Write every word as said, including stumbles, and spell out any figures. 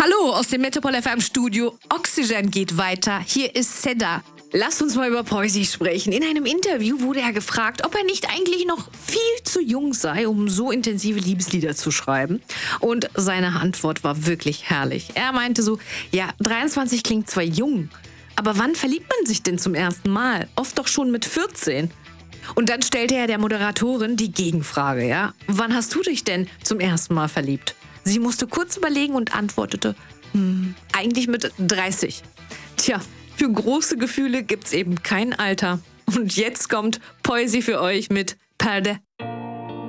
Hallo aus dem Metropol F M Studio. Oxygen geht weiter. Hier ist Seda. Lasst uns mal über Poisi sprechen. In einem Interview wurde er gefragt, ob er nicht eigentlich noch viel zu jung sei, um so intensive Liebeslieder zu schreiben. Und seine Antwort war wirklich herrlich. Er meinte so, ja, dreiundzwanzig klingt zwar jung, aber wann verliebt man sich denn zum ersten Mal? Oft doch schon mit vierzehn. Und dann stellte er der Moderatorin die Gegenfrage, ja? Wann hast du dich denn zum ersten Mal verliebt? Sie musste kurz überlegen und antwortete, hm, eigentlich mit dreißig. Tja, für große Gefühle gibt's eben kein Alter. Und jetzt kommt Poisi für euch mit Perde